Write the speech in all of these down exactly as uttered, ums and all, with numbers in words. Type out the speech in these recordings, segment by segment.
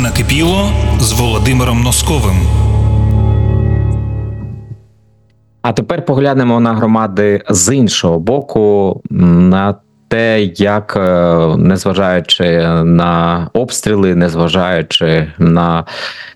Накипіло з Володимиром Носковим. А тепер поглянемо на громади з іншого боку, на те, як, незважаючи на обстріли, незважаючи на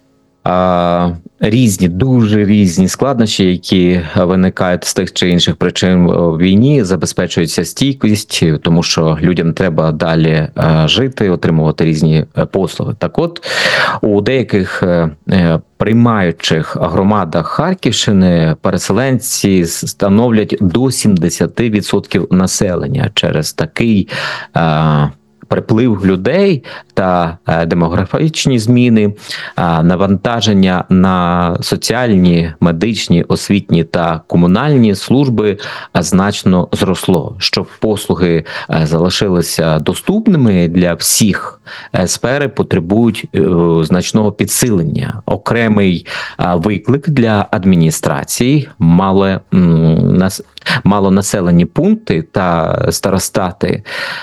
а, різні, дуже різні складнощі, які виникають з тих чи інших причин в війні, забезпечується стійкість, тому що людям треба далі жити, отримувати різні послуги. Так от, у деяких приймаючих громадах Харківщини переселенці становлять до сімдесят відсотків населення через такий а, приплив людей та демографічні зміни, навантаження на соціальні, медичні, освітні та комунальні служби значно зросло. Щоб послуги залишилися доступними для всіх, сфери потребують значного підсилення. Окремий виклик для адміністрації мали малонаселені пункти та старостати.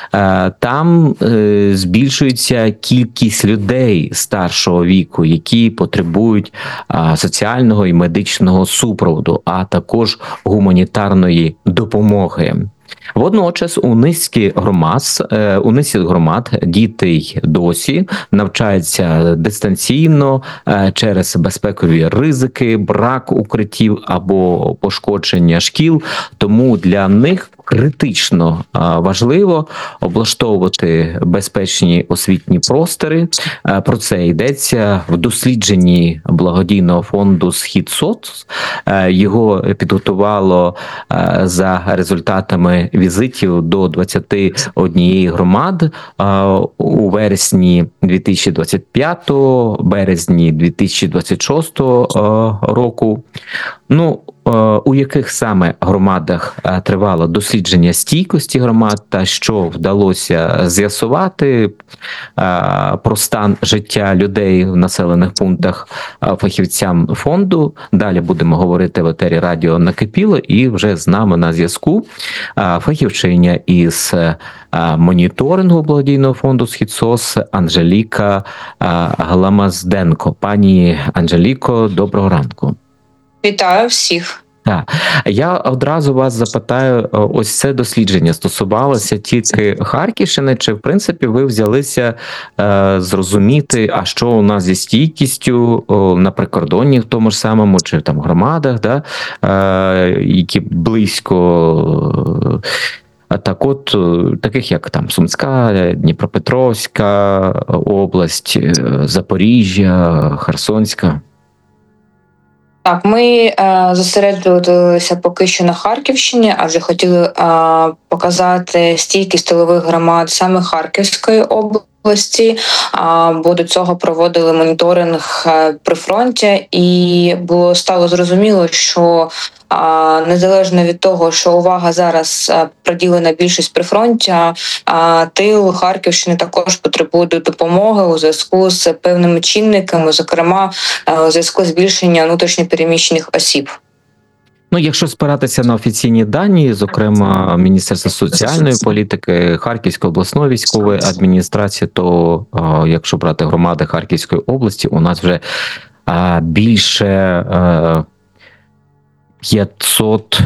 Там збільшується кількість людей старшого віку, які потребують соціального і медичного супроводу, а також гуманітарної допомоги. Водночас у низці громад, у низці громад діти й досі навчаються дистанційно через безпекові ризики, брак укриттів або пошкодження шкіл, тому для них критично важливо облаштовувати безпечні освітні простори. Про це йдеться в дослідженні благодійного фонду «Схід-СоЦ». Його підготувало за результатами візитів до двадцяти однієї громад у вересні дві тисячі двадцять п'ятого, березні дві тисячі двадцять шостого року. Ну, у яких саме громадах тривало дослідження стійкості громад та що вдалося з'ясувати про стан життя людей в населених пунктах фахівцям фонду. Далі будемо говорити в етері радіо «Накипіло», і вже з нами на зв'язку фахівчиня із моніторингу благодійного фонду «Схід-СоЦ» Анжеліка Гламазденко. Пані Анжеліко, доброго ранку. Вітаю всіх. Так, я одразу вас запитаю, ось це дослідження стосувалося тільки Харківщини, чи в принципі ви взялися е, зрозуміти, а що у нас зі стійкістю о, на прикордонні в тому ж самому, чи там громадах, да, е, які близько, а так от, таких як там Сумська, Дніпропетровська область, Запоріжжя, Херсонська. Так, ми е, зосередилися поки що на Харківщині, адже хотіли е, показати стійкість тилових громад саме Харківської області, а, бо до цього проводили моніторинг при фронті, і було стало зрозуміло, що а, незалежно від того, що увага зараз приділена більшість при фронті, а тил Харківщини також потребує допомоги у зв'язку з певними чинниками, зокрема у зв'язку з збільшенням внутрішньопереміщених осіб. Ну, якщо спиратися на офіційні дані, зокрема Міністерства соціальної політики, Харківської обласної військової адміністрації, то якщо брати громади Харківської області, у нас вже більше п'ятсот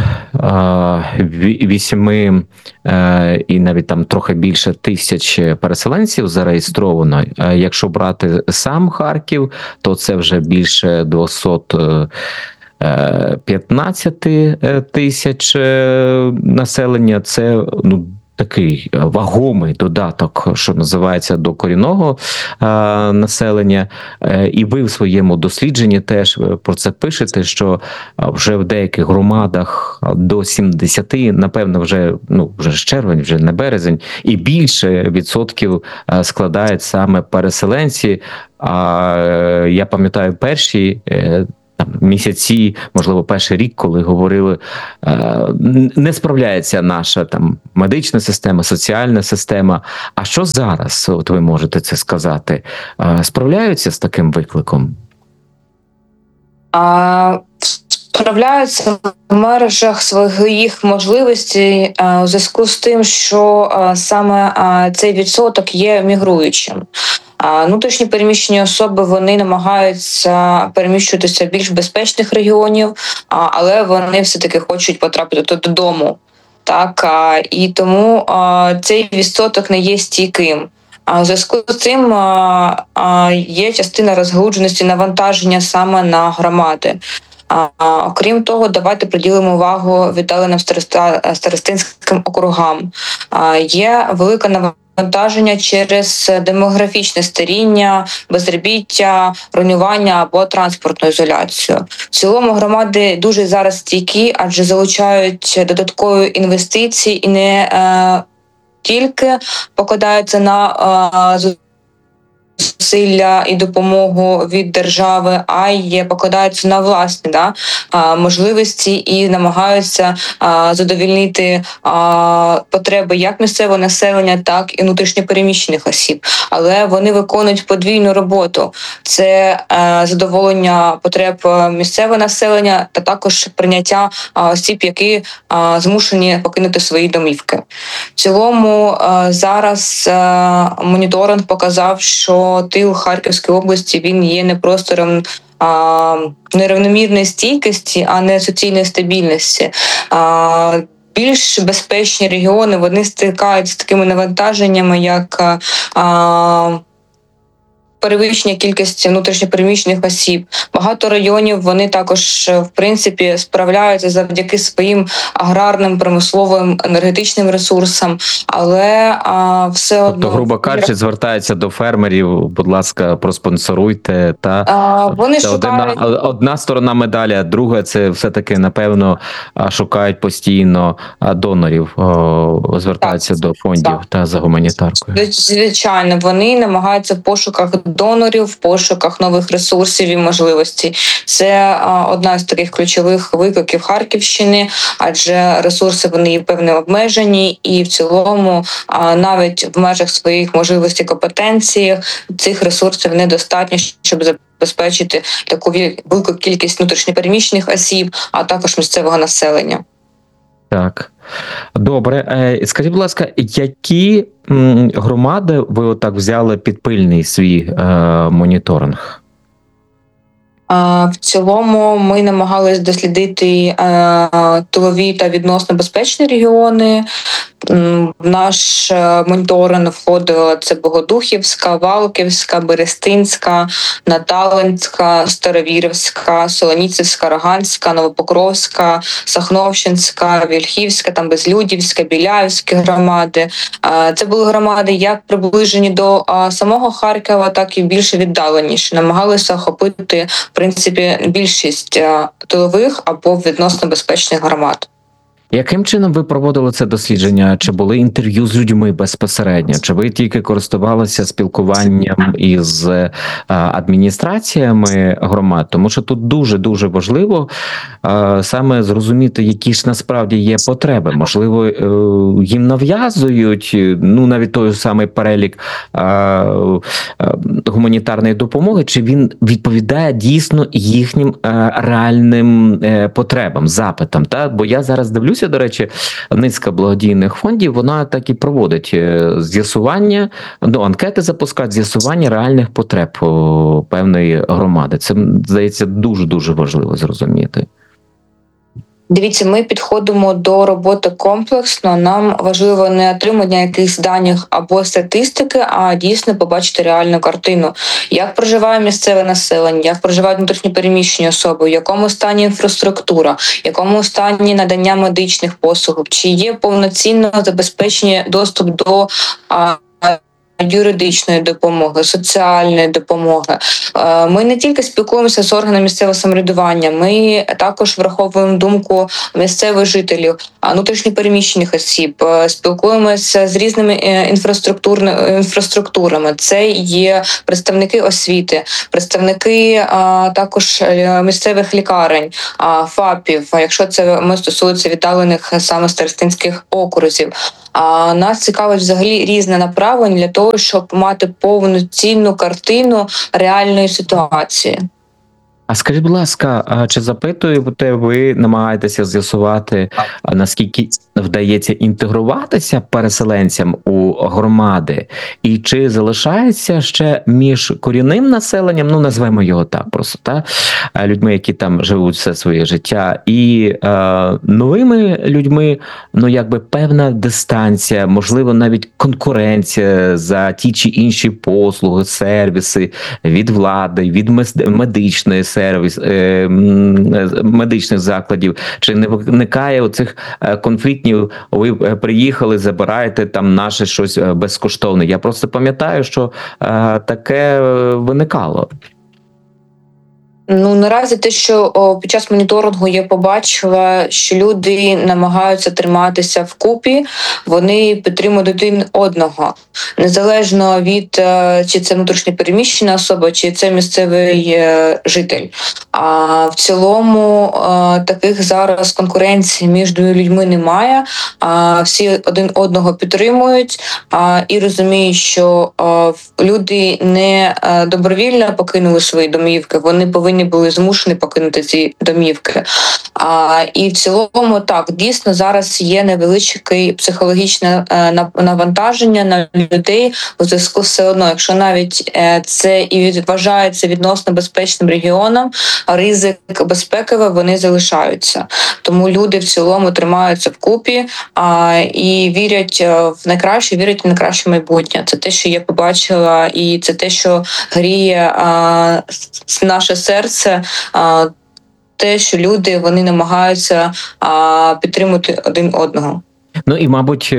вісім і навіть там трохи більше тисяч переселенців зареєстровано. Якщо брати сам Харків, то це вже більше двісті п'ятнадцять тисяч населення. Це, ну, такий вагомий додаток, що називається, до корінного е, населення. Е, і ви в своєму дослідженні теж про це пишете, що вже в деяких громадах до сімдесяти, напевно, вже, ну, вже ж червень, вже не березень, і більше відсотків складають саме переселенці. А е, я пам'ятаю перші е, там місяці, можливо, перший рік, коли говорили, не справляється наша там медична система, соціальна система. А що зараз, от ви можете це сказати, справляються з таким викликом? А, справляються в межах своїх можливостей у зв'язку з тим, що саме цей відсоток є мігруючим. А внутрішні переміщені особи вони намагаються переміщуватися в більш безпечних регіонів, а, але вони все-таки хочуть потрапити додому. Так, а, і тому а, цей відсоток не є стійким. А в зв'язку з цим а, а, є частина розгалудженості навантаження саме на громади. А, окрім того, давайте приділимо увагу віддаленим староста, старостинським округам. А, є велике навантаження через демографічне старіння, безробіття, руйнування або транспортну ізоляцію. В цілому громади дуже зараз стійкі, адже залучають додаткові інвестиції і не е, тільки покладаються на е, зусилля і допомогу від держави, а й покладаються на власні да, можливості і намагаються задовольнити потреби як місцевого населення, так і внутрішньопереміщених осіб. Але вони виконують подвійну роботу. Це задоволення потреб місцевого населення та також прийняття осіб, які змушені покинути свої домівки. В цілому зараз моніторинг показав, що тил Харківської області він є не простором а, нерівномірної стійкості, а не суцільної стабільності. А, більш безпечні регіони вони стикаються з такими навантаженнями, як а, перевищення кількості внутрішньопереміщених осіб. Багато районів вони також, в принципі, справляються завдяки своїм аграрним, промисловим, енергетичним ресурсам, але а, все одно... Тобто, грубо кажучи, звертаються до фермерів, будь ласка, проспонсоруйте. Та а, вони це шукають... одна, одна сторона медалі, а друга – це все-таки, напевно, шукають постійно донорів, звертаються так, до фондів так. та за гуманітаркою. Звичайно, вони намагаються в пошуках донорів, в пошуках нових ресурсів і можливостей. Це а, одна з таких ключових викликів Харківщини, адже ресурси вони є певно обмежені, і в цілому а, навіть в межах своїх можливостей, компетенцій цих ресурсів недостатньо, щоб забезпечити таку велику кількість внутрішньопереміщених осіб, а також місцевого населення. Так, добре. Скажіть, будь ласка, які громади ви отак взяли під пильний свій е, моніторинг? В цілому ми намагалися дослідити е, тилові та відносно безпечні регіони. В наш моніторинг входило це Богодухівська, Валківська, Берестинська, Наталинська, Старовірівська, Солоніцівська, Роганська, Новопокровська, Сахновщинська, Вільхівська, там Безлюдівська, Біляївські громади. Це були громади як приближені до самого Харкова, так і більше віддаленіші. Намагалися охопити, в принципі, більшість тилових або відносно безпечних громад. Яким чином ви проводили це дослідження? Чи були інтерв'ю з людьми безпосередньо? Чи ви тільки користувалися спілкуванням із адміністраціями громад? Тому що тут дуже-дуже важливо саме зрозуміти, які ж насправді є потреби. Можливо, їм нав'язують, ну, навіть той самий перелік гуманітарної допомоги, чи він відповідає дійсно їхнім реальним потребам, запитам? Та? Бо я зараз дивлюся, до речі, низка благодійних фондів, вона так і проводить з'ясування, ну, анкети запускають, з'ясування реальних потреб певної громади. Це, здається, дуже-дуже важливо зрозуміти. Дивіться, ми підходимо до роботи комплексно. Нам важливо не отримання якихось даних або статистики, а дійсно побачити реальну картину. Як проживає місцеве населення, як проживають внутрішньопереміщені особи, в якому стані інфраструктура, в якому стані надання медичних послуг, чи є повноцінно забезпечення доступ до а, юридичної допомоги, соціальної допомоги. Ми не тільки спілкуємося з органами місцевого самоврядування, ми також враховуємо думку місцевих жителів, внутрішньопереміщених осіб, спілкуємося з різними інфраструктурами. Це є представники освіти, представники також місцевих лікарень, ФАПів, якщо це ми стосується віддалених саме старостинських округів. А нас цікавить взагалі різне направлення для того, щоб мати повноцінну картину реальної ситуації. А скажіть, будь ласка, а чи запитуєте ви, намагаєтеся з'ясувати, а наскільки вдається інтегруватися переселенцям у громади, і чи залишається ще між корінним населенням, ну назвемо його так просто, та людьми, які там живуть все своє життя, і е, новими людьми, ну якби певна дистанція, можливо, навіть конкуренція за ті чи інші послуги, сервіси від влади, від медичної сервіс е, медичних закладів, чи не виникає оцих конфліктів? Ви приїхали, забираєте там наше щось безкоштовне. Я просто пам'ятаю, що е, таке виникало. Ну, наразі те, що о, під час моніторингу я побачила, що люди намагаються триматися вкупі, вони підтримують один одного, незалежно від е, чи це внутрішньо переміщена особа, чи це місцевий е, житель. А в цілому е, таких зараз конкуренцій між людьми немає. А всі один одного підтримують а, і розуміють, що е, люди не е, добровільно покинули свої домівки, вони повинні були змушені покинути ці домівки. А, і в цілому, так, дійсно, зараз є невеличке психологічне е, навантаження на людей у зв'язку все одно, якщо навіть е, це і вважається відносно безпечним регіоном, ризик безпековий, вони залишаються. Тому люди в цілому тримаються вкупі а, і вірять в найкраще, вірять в найкраще майбутнє. Це те, що я побачила, і це те, що гріє а, наше серце, а, те, що люди вони намагаються а, підтримувати один одного. Ну і, мабуть,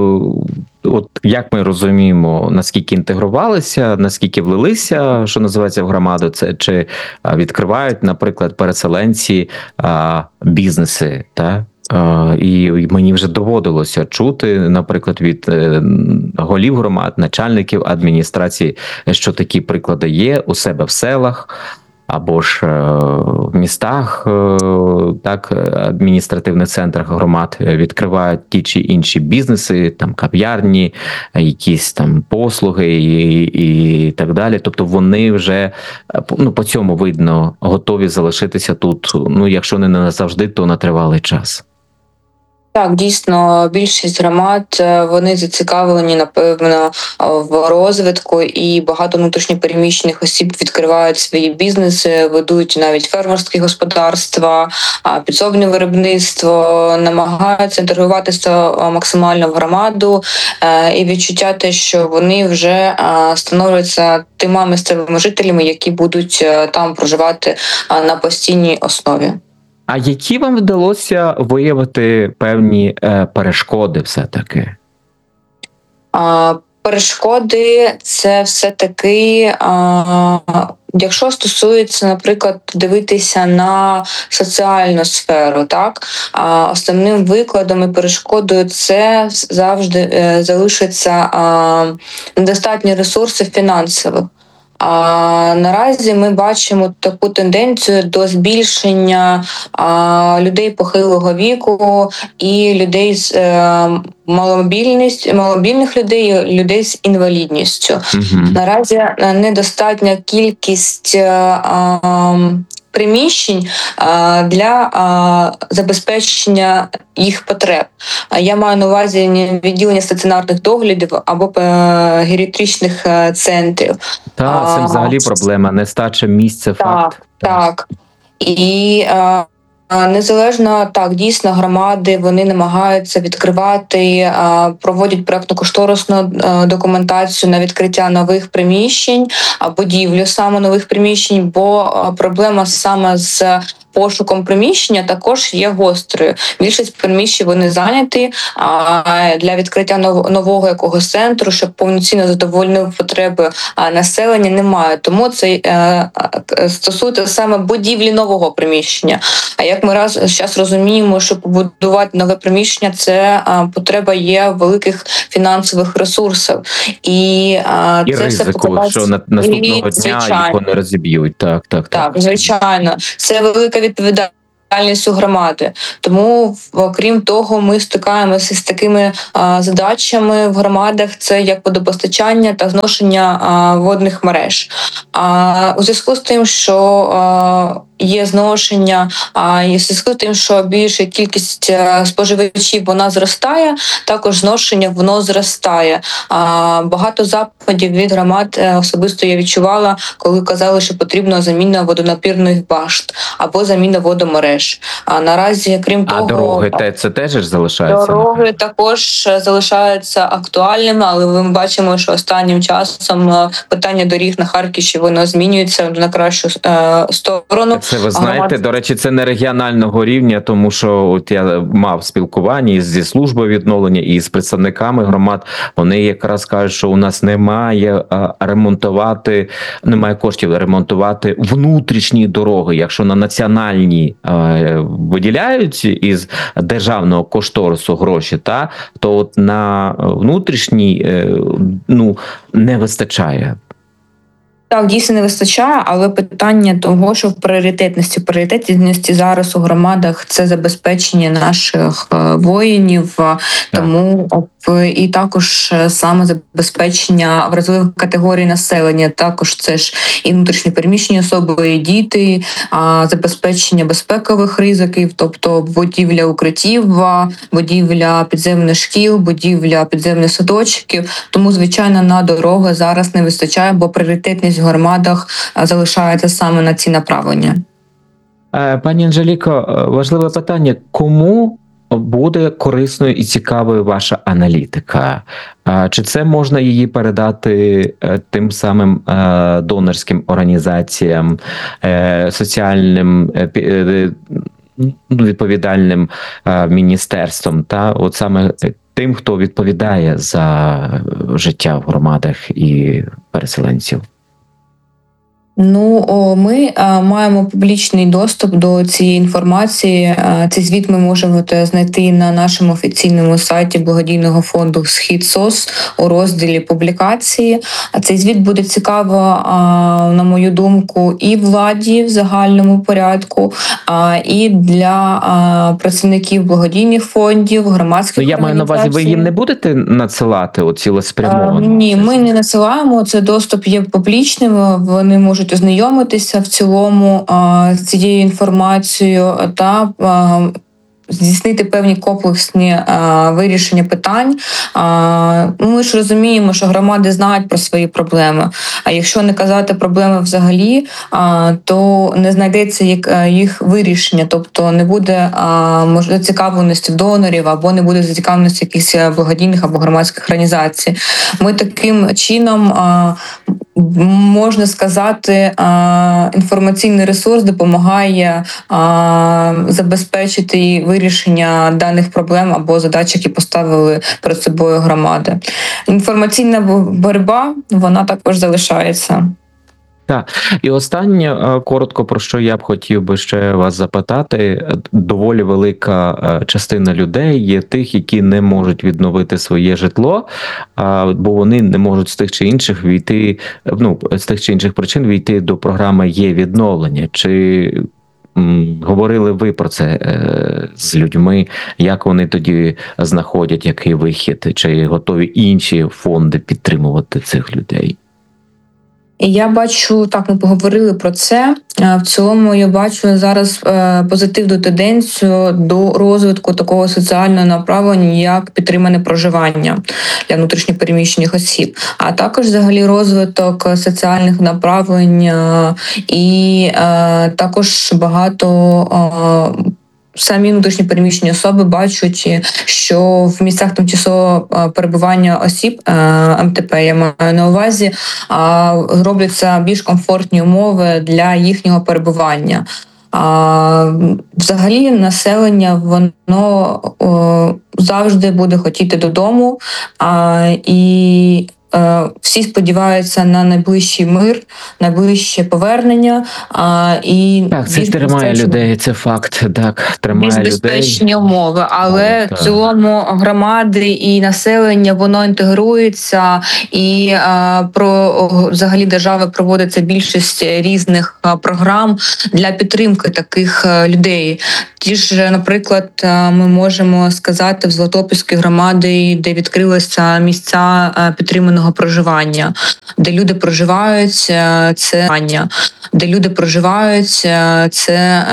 от як ми розуміємо, наскільки інтегрувалися, наскільки влилися, що називається, в громаду, це чи відкривають, наприклад, переселенці а, бізнеси, так? І мені вже доводилося чути, наприклад, від голів громад, начальників адміністрації, що такі приклади є у себе в селах, або ж в містах, так, адміністративних центрах громад відкривають ті чи інші бізнеси, там кав'ярні, якісь там послуги і, і так далі. Тобто вони вже, ну, по цьому видно, готові залишитися тут, ну, якщо не назавжди, то на тривалий час. Так, дійсно, більшість громад, вони зацікавлені, напевно, в розвитку, і багато внутрішньопереміщених осіб відкривають свої бізнеси, ведуть навіть фермерські господарства, підсобне виробництво, намагаються інтегруватися максимально в громаду, і відчуття те, що вони вже становляться тими місцевими жителями, які будуть там проживати на постійній основі. А які вам вдалося виявити певні е, перешкоди все-таки? А, перешкоди – це все-таки, а, якщо стосується, наприклад, дивитися на соціальну сферу, так, а, основним викладом і перешкодою це завжди е, залишиться а, недостатні ресурси фінансових. А наразі ми бачимо таку тенденцію до збільшення а, людей похилого віку і людей з е, маломобільність, маломобільних людей, людей з інвалідністю. Mm-hmm. Наразі недостатня кількість е, е, приміщень а, для а, забезпечення їх потреб. Я маю на увазі відділення стаціонарних доглядів або геріатричних центрів. Так, це взагалі проблема, нестача місця, так, факт. Так, і а, незалежно, так, дійсно, громади, вони намагаються відкривати, проводять проектно-кошторисну документацію на відкриття нових приміщень, будівлю саме нових приміщень, бо проблема саме з пошуком приміщення також є гострою. Більшість приміщень вони зайняті, а для відкриття нового якогось центру, щоб повноцінно задовольнив потреби населення, немає. Тому це стосується саме будівлі нового приміщення. А як ми раз зараз розуміємо, що побудувати нове приміщення, це потреба є великих фінансових ресурсів. І, і це ризику, все покупає... що на наступного і, дня звичайно. Його не розіб'ють. Так, так, так. Так, звичайно. Це велика відповідальність діяльністю громади. Тому, окрім того, ми стикаємося з такими а, задачами в громадах: це як водопостачання та зношення а, водних мереж. А у зв'язку з тим, що а, є зношення, а і в зв'язку з тим, що більша кількість споживачів вона зростає, також зношення воно зростає. А багато запитів від громад особисто я відчувала, коли казали, що потрібна заміна водонапірних башт або заміна водомереж. А наразі, крім а того, дороги те це теж ж залишається? дороги також залишаються актуальними, але ми бачимо, що останнім часом питання доріг на Харківщині воно змінюється на кращу е, сторону. Це ви знаєте, Громад... до речі, це не регіонального рівня, тому що от я мав спілкування із зі службою відновлення і з представниками громад. Вони якраз кажуть, що у нас немає а, ремонтувати, немає коштів ремонтувати внутрішні дороги. Якщо на національні а, виділяють із державного кошторису гроші, та то от на внутрішній е, ну не вистачає. Так, дійсно не вистачає, але питання того, що в пріоритетності, пріоритетності зараз у громадах це забезпечення наших воїнів, так. Тому і також саме забезпечення вразливих категорій населення, також це ж і внутрішньо переміщені особи, і діти, забезпечення безпекових ризиків, тобто будівля укриттів, будівля підземних шкіл, будівля підземних садочків. Тому, звичайно, на дороги зараз не вистачає, бо пріоритетність в громадах залишається саме на ці направлення. Пані Анжеліко, важливе питання. Кому буде корисною і цікавою ваша аналітика? Чи це можна її передати тим самим донорським організаціям, соціальним відповідальним міністерством, та от саме тим, хто відповідає за життя в громадах і переселенців? Ну, о, ми а, маємо публічний доступ до цієї інформації. А, цей звіт ми можемо знайти на нашому офіційному сайті благодійного фонду «Схід СОС» у розділі «Публікації». А цей звіт буде цікаво, а, на мою думку, і владі в загальному порядку, а, і для а, працівників благодійних фондів, громадських ну, я організацій. маю на увазі, ви їм не будете надсилати цілеспрямовано? А, ні, ми не надсилаємо. Це доступ є публічним. Вони можуть ознайомитися в цілому а, з цією інформацією та а, здійснити певні комплексні а, вирішення питань. А, ми ж розуміємо, що громади знають про свої проблеми. А якщо не казати проблеми взагалі, а, то не знайдеться їх, їх вирішення. Тобто не буде а, може, зацікавленості в донорів або не буде зацікавленості якихось благодійних або громадських організацій. Ми таким чином а, можна сказати, інформаційний ресурс допомагає забезпечити вирішення даних проблем або задач, які поставили перед собою громади. Інформаційна боротьба, вона також залишається. Так, і останнє, коротко, про що я б хотів би ще вас запитати. Доволі велика частина людей є тих, які не можуть відновити своє житло, бо вони не можуть з тих чи інших війти, ну, з тих чи інших причин війти до програми «Є-відновлення». Чи м, говорили ви про це е, з людьми, як вони тоді знаходять який вихід, чи готові інші фонди підтримувати цих людей? І я бачу, так, ми поговорили про це. В цілому я бачу зараз позитивну тенденцію до розвитку такого соціального направлення, як підтримане проживання для внутрішньопереміщених осіб, а також взагалі розвиток соціальних направлень і також багато самі внутрішні переміщені особи бачать, що в місцях тимчасового перебування осіб, ем те пе я маю на увазі, робляться більш комфортні умови для їхнього перебування. А, взагалі населення воно о, завжди буде хотіти додому, а, і е, всі сподіваються на найближчий мир, найближче повернення. А, і Так, це більш тримає безпечні- людей, це факт. Так, більш тримає людей. безпечні умови, але Але, в так. цілому громади і населення воно інтегрується, і е, про о, взагалі держави проводиться більшість різних е, програм для підтримки таких е, людей. Ті ж, наприклад, е, ми можемо сказати в Златопільській громаді, де відкрилися місця е, підтриманого проживання, де люди проживають, е, це де люди проживають, е, це